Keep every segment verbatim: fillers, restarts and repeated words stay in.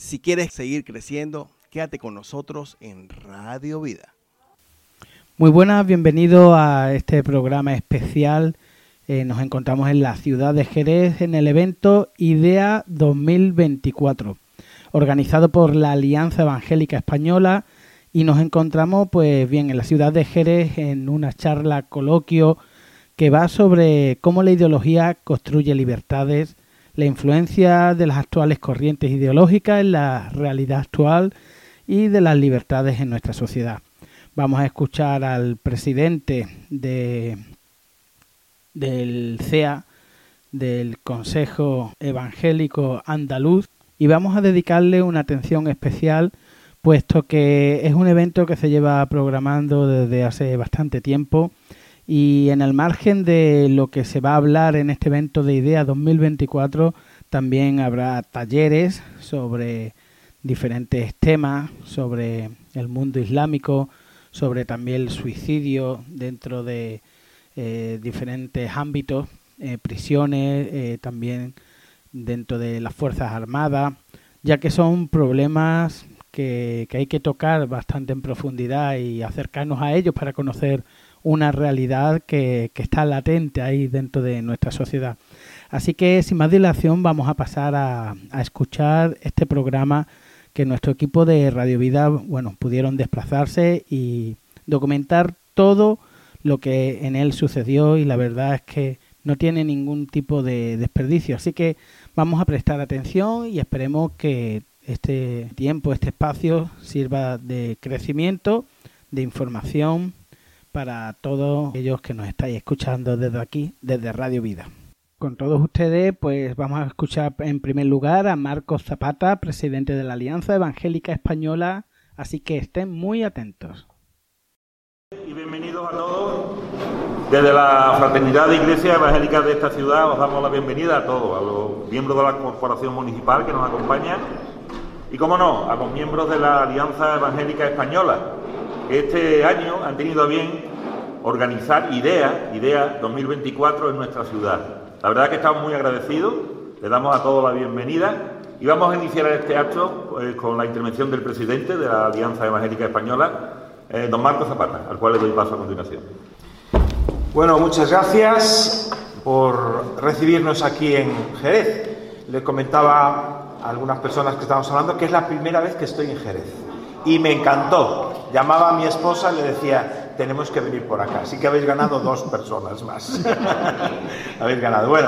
Si quieres seguir creciendo, quédate con nosotros en Radio Vida. Muy buenas, bienvenidos a este programa especial. Eh, nos encontramos en la ciudad de Jerez en el evento IDEA dos mil veinticuatro, organizado por la Alianza Evangélica Española, y nos encontramos pues bien en la ciudad de Jerez en una charla coloquio que va sobre cómo la ideología construye libertades, la influencia de las actuales corrientes ideológicas en la realidad actual y de las libertades en nuestra sociedad. Vamos a escuchar al presidente de, del C E A, del Consejo Evangélico Andaluz, y vamos a dedicarle una atención especial, puesto que es un evento que se lleva programando desde hace bastante tiempo, y en el margen de lo que se va a hablar en este evento de IDEA dos mil veinticuatro, también habrá talleres sobre diferentes temas, sobre el mundo islámico, sobre también el suicidio dentro de eh, diferentes ámbitos, eh, prisiones, eh, también dentro de las Fuerzas Armadas, ya que son problemas que, que hay que tocar bastante en profundidad y acercarnos a ellos para conocer una realidad que, que está latente ahí dentro de nuestra sociedad. Así que sin más dilación vamos a pasar a, a escuchar este programa que nuestro equipo de Radio Vida, bueno, pudieron desplazarse y documentar todo lo que en él sucedió, y la verdad es que no tiene ningún tipo de desperdicio. Así que vamos a prestar atención y esperemos que este tiempo, este espacio sirva de crecimiento, de información para todos aquellos que nos estáis escuchando desde aquí, desde Radio Vida. Con todos ustedes, pues vamos a escuchar en primer lugar a Marcos Zapata, presidente de la Alianza Evangélica Española, así que estén muy atentos. Y bienvenidos a todos. Desde la Fraternidad de Iglesias Evangélicas de esta ciudad os damos la bienvenida a todos, a los miembros de la Corporación Municipal que nos acompañan, y cómo no, a los miembros de la Alianza Evangélica Española, que este año han tenido a bien organizar IDEA, IDEA dos mil veinticuatro en nuestra ciudad. La verdad es que estamos muy agradecidos, le damos a todos la bienvenida y vamos a iniciar este acto eh, con la intervención del presidente de la Alianza Evangélica Española, eh, don Marcos Zapata, al cual le doy paso a continuación. Bueno, muchas gracias por recibirnos aquí en Jerez. Le comentaba a algunas personas que estábamos hablando que es la primera vez que estoy en Jerez y me encantó. Llamaba a mi esposa y le decía, tenemos que venir por acá. Así que habéis ganado dos personas más. Habéis ganado. Bueno,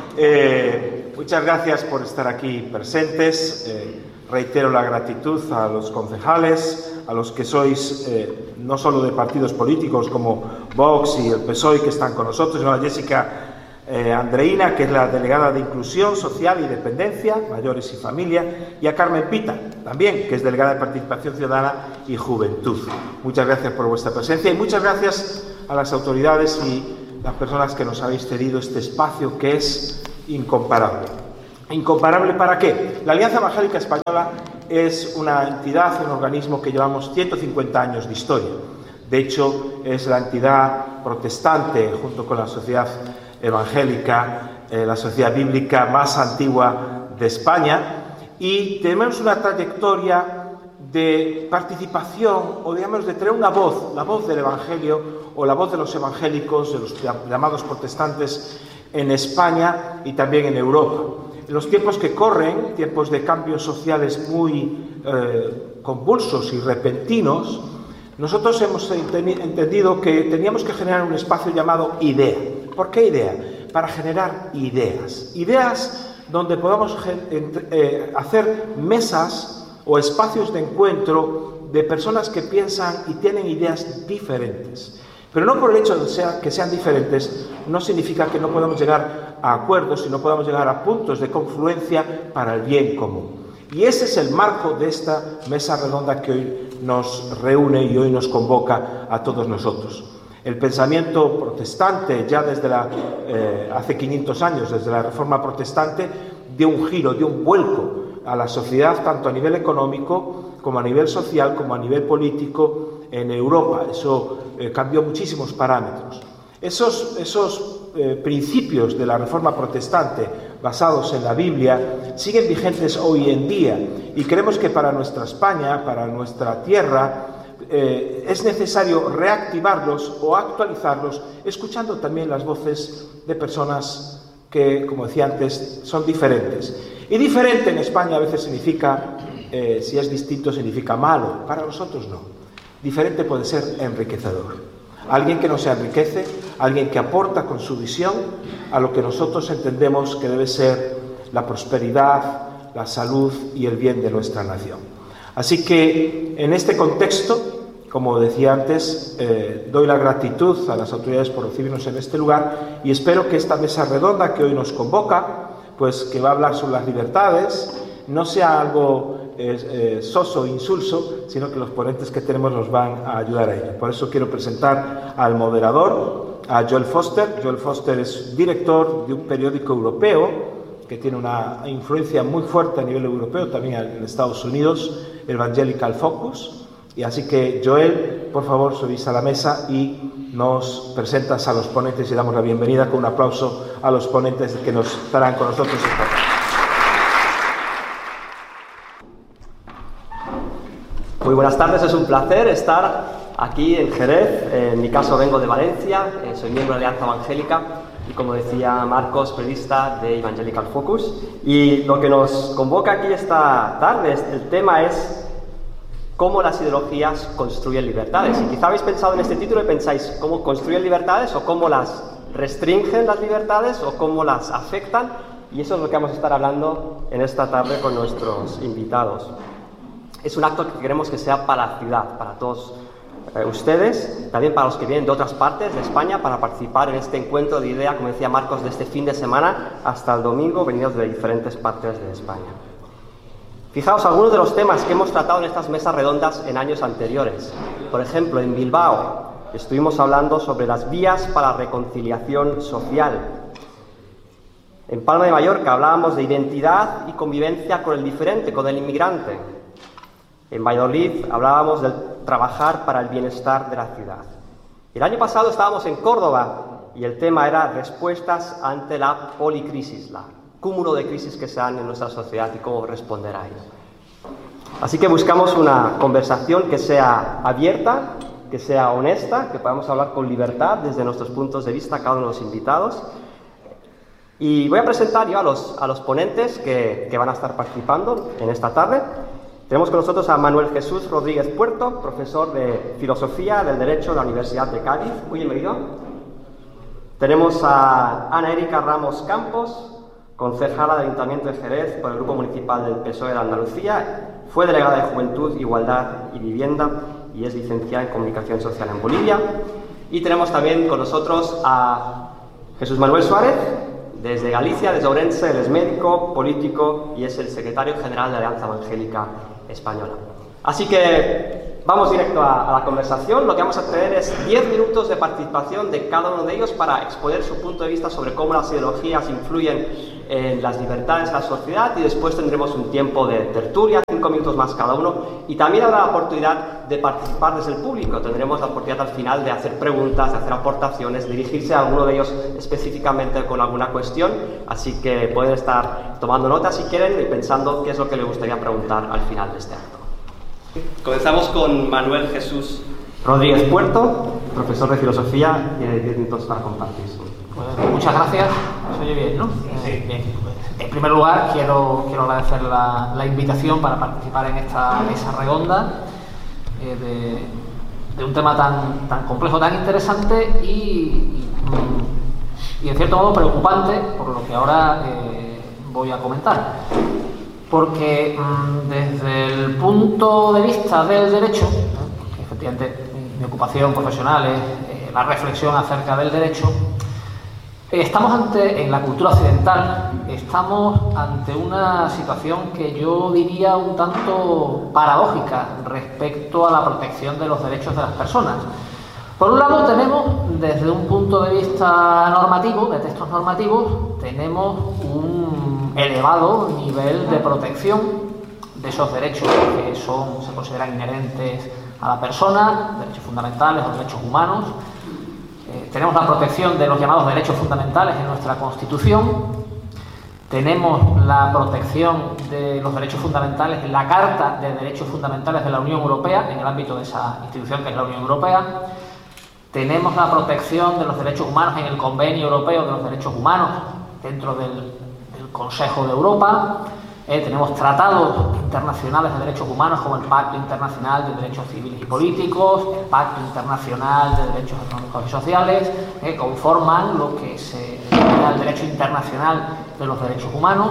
eh, muchas gracias por estar aquí presentes. Eh, reitero la gratitud a los concejales, a los que sois eh, no solo de partidos políticos como Vox y el P S O E que están con nosotros, sino a Jessica eh, Andreina, que es la delegada de Inclusión Social y Dependencia, Mayores y Familia, y a Carmen Pita, también, que es delegada de Participación Ciudadana y Juventud. Muchas gracias por vuestra presencia y muchas gracias a las autoridades y las personas que nos habéis cedido este espacio que es incomparable. ¿Incomparable para qué? La Alianza Evangélica Española es una entidad, un organismo que llevamos ciento cincuenta años de historia. De hecho, es la entidad protestante, junto con la sociedad evangélica, eh, la sociedad bíblica más antigua de España, y tenemos una trayectoria de participación, o digamos de tener una voz, la voz del Evangelio o la voz de los evangélicos, de los llamados protestantes en España y también en Europa. En los tiempos que corren, tiempos de cambios sociales muy eh, convulsos y repentinos, nosotros hemos entendido que teníamos que generar un espacio llamado IDEA. ¿Por qué IDEA? Para generar ideas. Ideas donde podamos eh, hacer mesas o espacios de encuentro de personas que piensan y tienen ideas diferentes. Pero no por el hecho de ser, que sean diferentes, no significa que no podamos llegar a acuerdos y no podamos llegar a puntos de confluencia para el bien común. Y ese es el marco de esta mesa redonda que hoy nos reúne y hoy nos convoca a todos nosotros. El pensamiento protestante, ya desde la, eh, hace quinientos años, desde la Reforma Protestante, dio un giro, dio un vuelco a la sociedad, tanto a nivel económico como a nivel social, como a nivel político en Europa. Eso eh, cambió muchísimos parámetros. Esos, esos eh, principios de la Reforma Protestante, basados en la Biblia, siguen vigentes hoy en día. Y creemos que para nuestra España, para nuestra tierra, eh, es necesario reactivarlos o actualizarlos, escuchando también las voces de personas que, como decía antes, son diferentes. Y diferente en España a veces significa, eh, si es distinto, significa malo. Para nosotros no. Diferente puede ser enriquecedor. Alguien que nos enriquece, alguien que aporta con su visión a lo que nosotros entendemos que debe ser la prosperidad, la salud y el bien de nuestra nación. Así que, en este contexto, como decía antes, eh, doy la gratitud a las autoridades por recibirnos en este lugar y espero que esta mesa redonda que hoy nos convoca, pues que va a hablar sobre las libertades, no sea algo eh, eh, soso, insulso, sino que los ponentes que tenemos nos van a ayudar a ello. Por eso quiero presentar al moderador, a Joel Foster. Joel Foster es director de un periódico europeo que tiene una influencia muy fuerte a nivel europeo, también en Estados Unidos, Evangelical Focus. Y así que, Joel, por favor, subís a la mesa y nos presentas a los ponentes y damos la bienvenida con un aplauso a los ponentes que nos estarán con nosotros esta tarde. Muy buenas tardes, es un placer estar aquí en Jerez. En mi caso vengo de Valencia, eh, soy miembro de Alianza Evangélica y, como decía Marcos, periodista de Evangelical Focus. Y lo que nos convoca aquí esta tarde, el tema es cómo las ideologías construyen libertades. Y quizá habéis pensado en este título y pensáis cómo construyen libertades o cómo las restringen las libertades o cómo las afectan. Y eso es lo que vamos a estar hablando en esta tarde con nuestros invitados. Es un acto que queremos que sea para la ciudad, para todos eh, ustedes, también para los que vienen de otras partes de España para participar en este encuentro de idea, como decía Marcos, de este fin de semana hasta el domingo, venidos de diferentes partes de España. Fijaos algunos de los temas que hemos tratado en estas mesas redondas en años anteriores. Por ejemplo, en Bilbao estuvimos hablando sobre las vías para la reconciliación social. En Palma de Mallorca hablábamos de identidad y convivencia con el diferente, con el inmigrante. En Valladolid hablábamos de trabajar para el bienestar de la ciudad. El año pasado estábamos en Córdoba y el tema era respuestas ante la policrisis, la cúmulo de crisis que se dan en nuestra sociedad y cómo responder a ello. Así que buscamos una conversación que sea abierta, que sea honesta, que podamos hablar con libertad desde nuestros puntos de vista, cada uno de los invitados. Y voy a presentar yo a los, a los ponentes que, que van a estar participando en esta tarde. Tenemos con nosotros a Manuel Jesús Rodríguez Puerto, profesor de Filosofía del Derecho en la Universidad de Cádiz. Muy bienvenido. Tenemos a Ana Erika Ramos Campos, concejala del Ayuntamiento de Jerez por el Grupo Municipal del P S O E de Andalucía. Fue delegada de Juventud, Igualdad y Vivienda y es licenciada en Comunicación Social en Bolivia. Y tenemos también con nosotros a Jesús Manuel Suárez, desde Galicia, desde Ourense. Él es médico, político y es el secretario general de la Alianza Evangélica Española. Así que vamos directo a, a la conversación. Lo que vamos a tener es diez minutos de participación de cada uno de ellos para exponer su punto de vista sobre cómo las ideologías influyen en las libertades de la sociedad, y después tendremos un tiempo de tertulia, cinco minutos más cada uno, y también habrá la oportunidad de participar desde el público. Tendremos la oportunidad al final de hacer preguntas, de hacer aportaciones, dirigirse a alguno de ellos específicamente con alguna cuestión, así que pueden estar tomando notas si quieren y pensando qué es lo que les gustaría preguntar al final de este acto. Comenzamos con Manuel Jesús Rodríguez Puerto, profesor de Filosofía, y diez minutos para compartir. Pues muchas gracias. ¿Se oye bien, no? Sí. Bien. En primer lugar, quiero, quiero agradecer la, la invitación para participar en esta mesa redonda eh, de, de un tema tan, tan complejo, tan interesante y, y, y en cierto modo preocupante por lo que ahora eh, voy a comentar. Porque mmm, desde el punto de vista del derecho, porque efectivamente mi, mi ocupación profesional es eh, la reflexión acerca del derecho, estamos ante, en la cultura occidental, estamos ante una situación que yo diría un tanto paradójica respecto a la protección de los derechos de las personas. Por un lado tenemos, desde un punto de vista normativo, de textos normativos, tenemos un elevado nivel de protección de esos derechos que son, se consideran inherentes a la persona, derechos fundamentales o derechos humanos. Eh, tenemos la protección de los llamados derechos fundamentales en nuestra Constitución. tenemos la protección de los derechos fundamentales en la Carta de Derechos Fundamentales de la Unión Europea, en el ámbito de esa institución que es la Unión Europea. Tenemos la protección de los derechos humanos en el Convenio Europeo de los Derechos Humanos dentro del, del Consejo de Europa. Eh, tenemos tratados internacionales de derechos humanos como el Pacto Internacional de Derechos Civiles y Políticos, el Pacto Internacional de Derechos Económicos y Sociales, que conforman lo que se denomina el derecho internacional de los derechos humanos.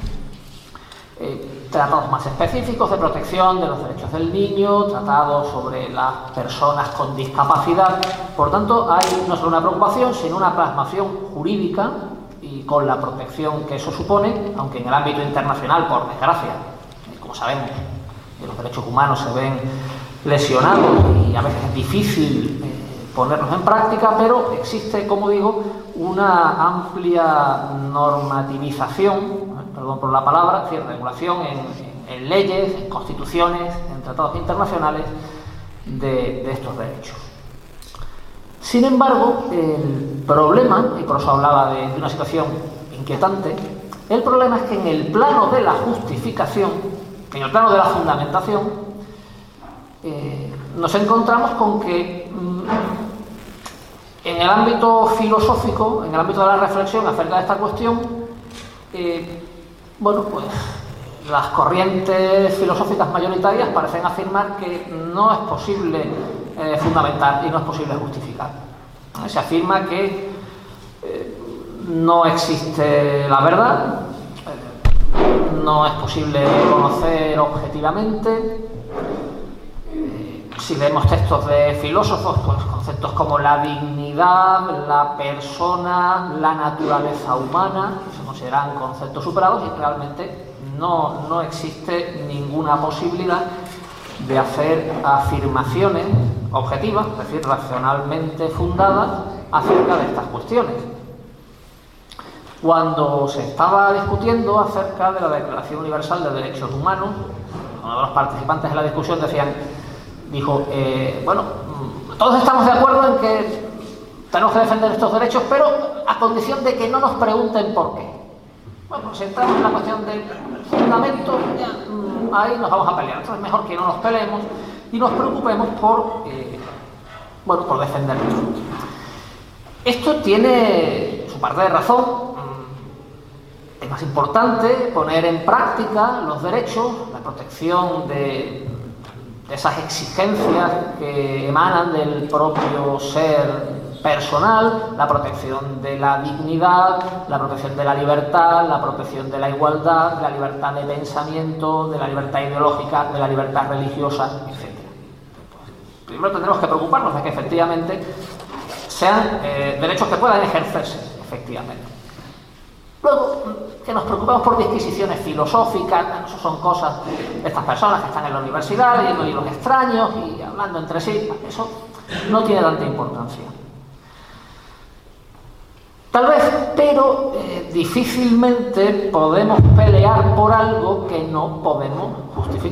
Eh, tratados más específicos de protección de los derechos del niño, tratados sobre las personas con discapacidad. Por tanto, hay no solo una preocupación, sino una plasmación jurídica y con la protección que eso supone, aunque en el ámbito internacional, por desgracia, eh, como sabemos, eh, los derechos humanos se ven lesionados y a veces es difícil eh, ponerlos en práctica, pero existe, como digo, una amplia normativización, eh, perdón por la palabra, es decir, regulación en, en, en leyes, en constituciones, en tratados internacionales de, de estos derechos. Sin embargo, el problema, y por eso hablaba de, de una situación inquietante, el problema es que en el plano de la justificación, en el plano de la fundamentación, eh, nos encontramos con que mmm, en el ámbito filosófico, en el ámbito de la reflexión acerca de esta cuestión, eh, bueno, pues las corrientes filosóficas mayoritarias parecen afirmar que no es posible eh, fundamentar y no es posible justificar. ¿Eh? Se afirma que eh, no existe la verdad, eh, no es posible conocer objetivamente. Eh, si vemos textos de filósofos, pues conceptos como la dignidad, la persona, la naturaleza humana, se consideran conceptos superados y realmente No, no existe ninguna posibilidad de hacer afirmaciones objetivas, es decir, racionalmente fundadas acerca de estas cuestiones. Cuando se estaba discutiendo acerca de la Declaración Universal de Derechos Humanos, uno de los participantes de la discusión decían, dijo, eh, bueno, todos estamos de acuerdo en que tenemos que defender estos derechos, pero a condición de que no nos pregunten por qué. Bueno, si entramos en la cuestión del fundamento, ya, mmm, ahí nos vamos a pelear. Entonces es mejor que no nos peleemos y nos preocupemos por, eh, bueno, por defendernos. Esto tiene su parte de razón. Es más importante poner en práctica los derechos, la protección de, de esas exigencias que emanan del propio ser personal, la protección de la dignidad, la protección de la libertad, la protección de la igualdad, de la libertad de pensamiento, de la libertad ideológica, de la libertad religiosa, etcétera. Primero tendremos que preocuparnos de que efectivamente sean eh, derechos que puedan ejercerse, efectivamente. Luego, que nos preocupemos por disquisiciones filosóficas, eso son cosas de estas personas que están en la universidad leyendo libros extraños y hablando entre sí, eso no tiene tanta importancia. Tal vez, pero eh, difícilmente podemos pelear por algo que no podemos justificar.